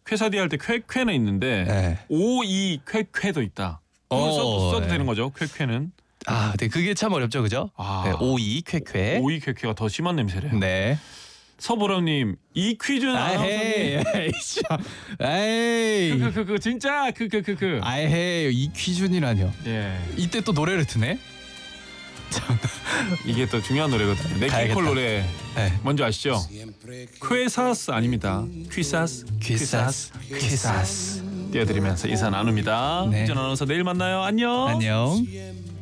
쾌사디 할 때 쾌는 있는데 네. 오이 쾌도 있다. 써도 네. 되는 거죠. 쾌는. 아, 네, 그게 참 어렵죠, 그죠? 아. 네, 오이 쾌쾌. 오이 쾌가 더 심한 냄새래요. 네. 서보람님 이 퀴즈는 아헤이, 에이, 그 진짜 그. 아헤이, 이 퀴준이라뇨. 예. 이때 또 노래를 트네. 이게 또 중요한 노래거든요. 가야겠다. 네키콜 노래 네. 뭔지 아시죠? 퀘사스 아닙니다. 퀴사스. 띄워드리면서 인사 나눕니다. 네. 이전 아나운서 내일 만나요. 안녕. 안녕.